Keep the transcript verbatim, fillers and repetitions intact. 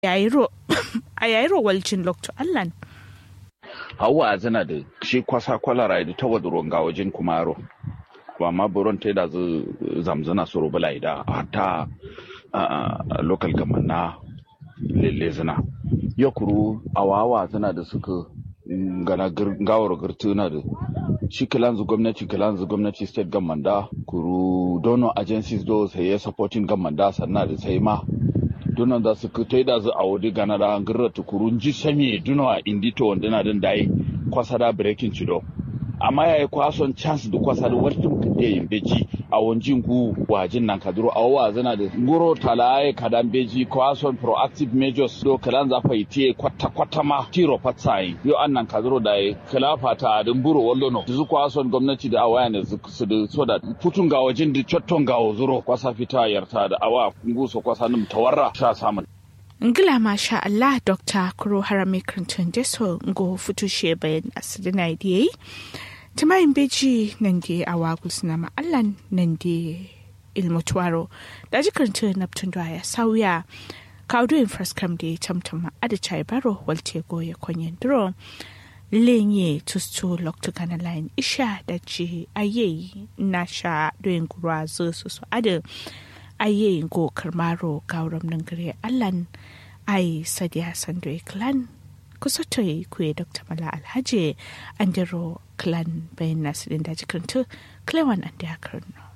yayiro a yayiro waljin lokto allan hawa zana da shi kwasa kwalara da ta waduro ga wajen kumaro ba ma buron ta da zamzana su rubula da hatta local government na lele zana yakuru awawa zana da suka gana gawar girtuna da shi kilanzu gwamnati kilanzu gwamnati state government da kuru donor agencies do sai supporting government da sannan da sai ma dunan da suka tai da zu a wadi gana da an girrata kurun ji sami dunawa indito wanda na din dai kwasa da breaking cido amma yayi kwason chance da kwasa da wartin kade yin beji a wanjin gu wajin nan kaduro a wa zana da goro talaye kadan beji kwason proactive measures do kalan za fa yi kwata kwata ma tiro fatsai yo annan kaduro da khilafa ta din buro wallo no zu kwason gwamnati da awaya ne su da so da putun ga wajin da chotton ga zuro kwasa fita yarta da awa nguso kwasa nim tawarra sha samun ngila masha Allah Doctor Kuro Harami Clinton Deso ngo futushe bayan asidina idiyai timayin beji nan da awa gusna ma Allah nan da ilmutuwaro da jikarta naptun da ya sauya kaudu infraskam da tamtama ada chai baro walte goye konyen dro lenye tustu loktu kana line isha da ji aye nasha doyin gura zo su su ada aye go karmaro gauram nan gare allan ai sadiya sando clan kusa to yi kuye Doctor Mala Alhaji andero clan bayan nasirin da jikintu klewan an da karno